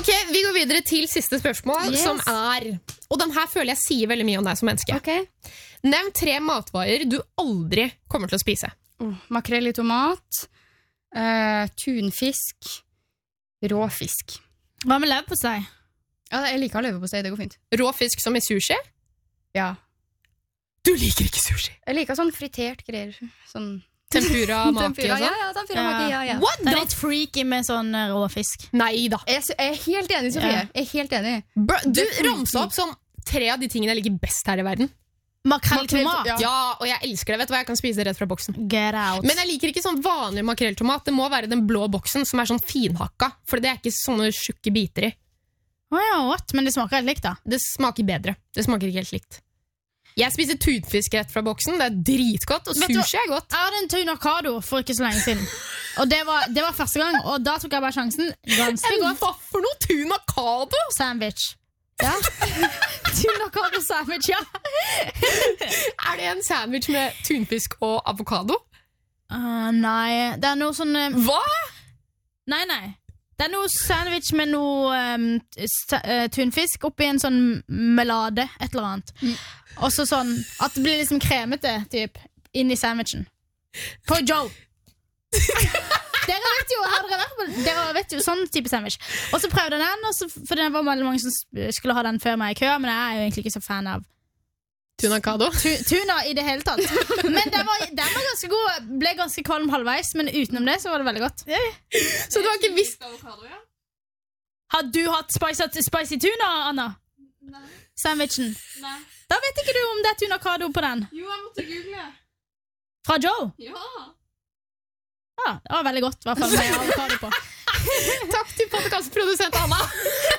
Ok, vi går videre til siste spørsmål, som og den her føler jeg sier veldig mye om deg som menneske. Okay. Nevn 3 matvarer du aldri kommer til å spise. Makrell i tomat, tunfisk, råfisk. Hva med leverpostei? Ja, jeg liker leverpostei, det går fint. Rå fisk som i sushi? Ja. Du liker ikke sushi? Jeg liker sånn fritert greier. Sånn tempura, maki og sånn? Ja, tempura, maki, ja. What? Det er litt freaky med sånn råfisk. Nei da. Jeg er helt enig, Sofie. Jeg er helt enig. Du ramsa opp sånn 3 av de tingene jeg liker best her i verden. Makrell tomat. Ja, og jeg elsker det. Vet du hva, jeg kan spise det rett fra boksen. Get out. Men jeg liker ikke sånn vanlig makrelltomat. Det må være den blå boksen som er sånn finhakka, for det er ikke sånne tjukke biter i. What? Men det smaker helt likt da. Det smaker bedre. Det smaker ikke helt likt. Jeg spiser tunfisk rett fra boksen. Det er dritgodt, og sushi er godt. Jeg hadde en tunacado for ikke så lenge siden. Og det var første gang, og da tok jeg bare sjansen. Ganske godt. Hva for noe tunacado? Sandwich. Ja. Tunacado sandwich, ja. Er det en sandwich med tunfisk og avokado? Nei, det er noe sånn... Hva? Nei. Det er noe sandwich med noe tunfisk oppi en sånn melade, et eller annet. Og så sånn, at det blir liksom kremete, typ, inn i sandwichen. På Joe. Dere vet jo sånn type sandwich. Og så prøvde jeg den, for det var veldig mange som skulle ha den før meg i kø, men jeg er jo egentlig ikke så fan av tunacado. Tuna i det hele tatt. Men den var ganske god. Ble ganske kvalm halvveis, men utenom det så var det veldig godt. Så du har ikke visst avokado, ja? Har du hatt spicy tuna, Anna? Nei. Sandwichen? Nei. Da vet ikke du om det er tunacado på den. Jo, jeg måtte google. Fra Joe? Ja. Ja, det var veldig godt, i hvert fall med avokado på. Takk til podcastprodusent Anna.